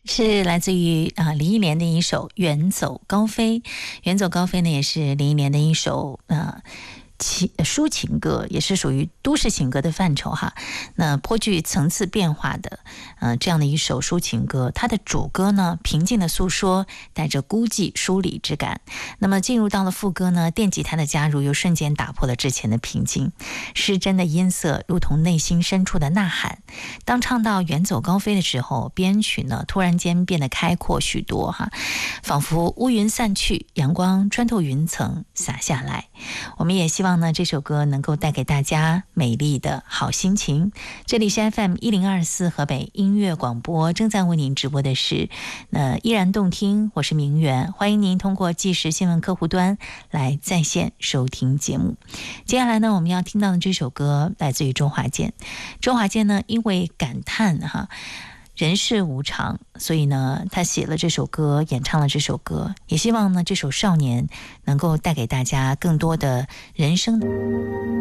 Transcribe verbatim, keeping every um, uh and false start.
是来自于啊、呃、林忆莲的一首《远走高飞》。《远走高飞》呢，也是林忆莲的一首啊。呃情抒情歌，也是属于都市情歌的范畴哈。那颇具层次变化的，呃，这样的一首抒情歌，它的主歌呢，平静的诉说，带着孤寂疏离之感。那么进入到了副歌呢，电吉他的加入又瞬间打破了之前的平静。失真的音色如同内心深处的呐喊。当唱到远走高飞的时候，编曲呢突然间变得开阔许多哈，仿佛乌云散去，阳光穿透云层洒下来。我们也希望呢这首歌能够带给大家美丽的好心情。这里是 F M 一零二四河北音乐广播，正在为您直播的是那依然动听，我是明媛，欢迎您通过即时新闻客户端来在线收听节目。接下来呢，我们要听到的这首歌来自于周华健。周华健呢，因为感叹哈人世无常，所以呢他写了这首歌，演唱了这首歌，也希望呢这首少年能够带给大家更多的人生